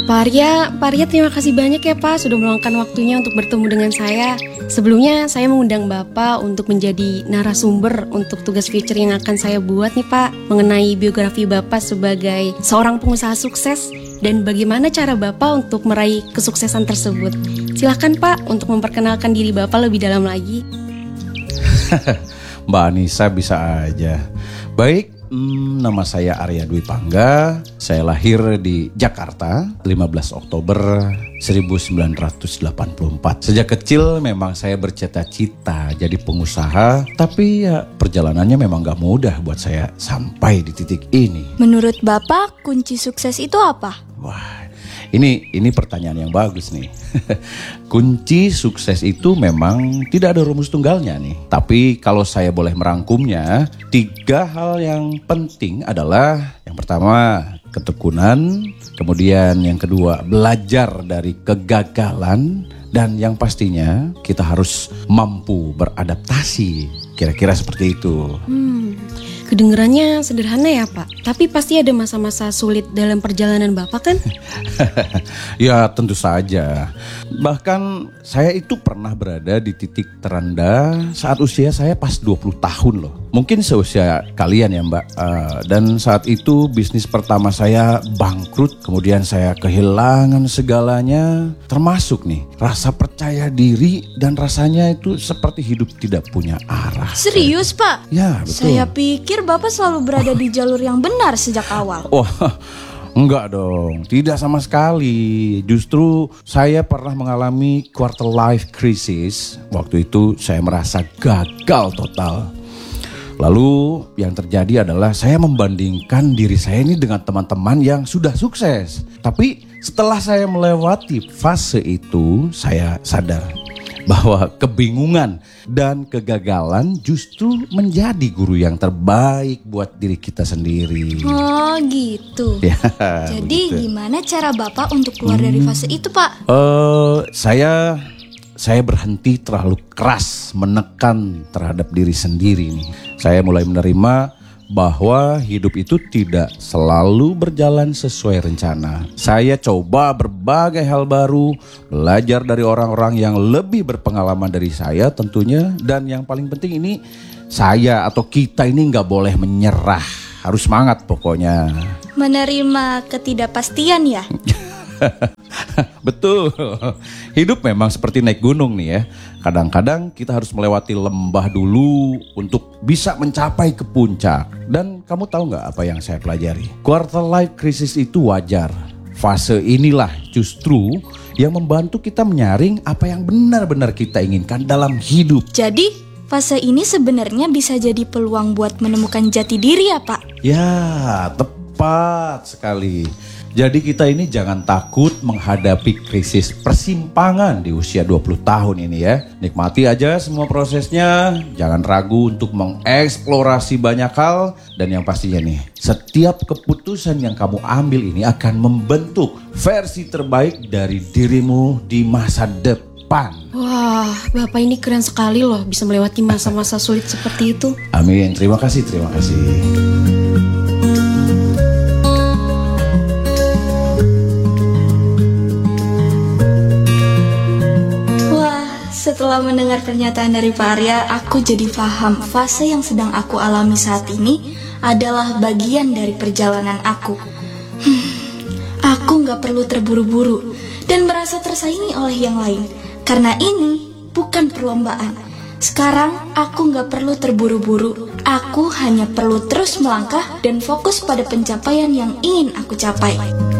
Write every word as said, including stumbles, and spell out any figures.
Pak Arya, Pak Arya terima kasih banyak ya Pak sudah meluangkan waktunya untuk bertemu dengan saya. Sebelumnya saya mengundang Bapak untuk menjadi narasumber untuk tugas feature yang akan saya buat nih Pak, mengenai biografi Bapak sebagai seorang pengusaha sukses dan bagaimana cara Bapak untuk meraih kesuksesan tersebut. Silahkan Pak untuk memperkenalkan diri Bapak lebih dalam lagi. Mbak Anissa bisa aja. Baik, hmm, nama saya Arya Dwi Pangga. Saya lahir di Jakarta lima belas Oktober seribu sembilan ratus delapan puluh empat. Sejak kecil memang saya bercita-cita jadi pengusaha, tapi ya perjalanannya memang gak mudah buat saya sampai di titik ini. Menurut Bapak, kunci sukses itu apa? Wah, ini ini pertanyaan yang bagus nih. Kunci sukses itu memang tidak ada rumus tunggalnya nih. Tapi kalau saya boleh merangkumnya, tiga hal yang penting adalah yang pertama ketekunan, kemudian yang kedua belajar dari kegagalan, dan yang pastinya kita harus mampu beradaptasi. Kira-kira seperti itu. Hmm, kedengerannya sederhana ya Pak, tapi pasti ada masa-masa sulit dalam perjalanan Bapak kan? Ya tentu saja. Bahkan saya itu pernah berada di titik terendah saat usia saya pas dua puluh tahun loh. Mungkin seusia kalian ya Mbak. Uh, dan saat itu bisnis pertama saya bangkrut. Kemudian saya kehilangan segalanya. Termasuk nih rasa percaya diri dan rasanya itu seperti hidup tidak punya arah. Serius Pak? Ya betul. Saya pikir Bapak selalu berada di jalur yang benar sejak awal. Wah, enggak dong, tidak sama sekali. Justru saya pernah mengalami quarter life crisis. Waktu itu saya merasa gagal total. Lalu yang terjadi adalah saya membandingkan diri saya ini dengan teman-teman yang sudah sukses. Tapi setelah saya melewati fase itu, saya sadar bahwa kebingungan dan kegagalan justru menjadi guru yang terbaik buat diri kita sendiri. Oh gitu. Ya, Jadi begitu. gimana cara Bapak untuk keluar dari fase itu Pak? Uh, saya saya berhenti terlalu keras menekan terhadap diri sendiri nih. Saya mulai menerima bahwa hidup itu tidak selalu berjalan sesuai rencana. Saya coba berbagai hal baru, belajar dari orang-orang yang lebih berpengalaman dari saya tentunya. Dan yang paling penting ini, saya atau kita ini gak boleh menyerah. Harus semangat pokoknya. Menerima ketidakpastian ya? Betul. Hidup memang seperti naik gunung nih ya. Kadang-kadang kita harus melewati lembah dulu untuk bisa mencapai ke puncak. Dan kamu tahu gak apa yang saya pelajari? Quarter life crisis itu wajar. Fase inilah justru yang membantu kita menyaring apa yang benar-benar kita inginkan dalam hidup. Jadi fase ini sebenarnya bisa jadi peluang buat menemukan jati diri ya Pak? Ya, tepat sekali. Jadi kita ini jangan takut menghadapi krisis persimpangan di usia dua puluh tahun ini ya. Nikmati aja semua prosesnya, jangan ragu untuk mengeksplorasi banyak hal. Dan yang pastinya nih, setiap keputusan yang kamu ambil ini akan membentuk versi terbaik dari dirimu di masa depan. Wah, Bapak ini keren sekali loh bisa melewati masa-masa sulit seperti itu. Amin, terima kasih, terima kasih. Setelah mendengar pernyataan dari Pak Arya, aku jadi paham fase yang sedang aku alami saat ini adalah bagian dari perjalanan aku. Hmm, aku gak perlu terburu-buru dan merasa tersaingi oleh yang lain. Karena ini bukan perlombaan. Sekarang aku gak perlu terburu-buru. Aku hanya perlu terus melangkah dan fokus pada pencapaian yang ingin aku capai.